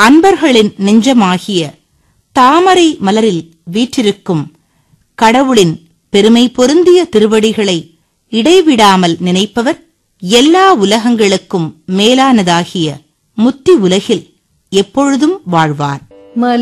அன்பர்களின் நெஞ்சமாகிய தாமரை மலரில் வீற்றிருக்கும் கடவுளின் பெருமை பொருந்திய திருவடிகளை இடைவிடாமல் நினைப்பவர் எல்லா உலகங்களுக்கும் மேலானதாகிய முத்தி உலகில் எப்பொழுதும் வாழ்வார்.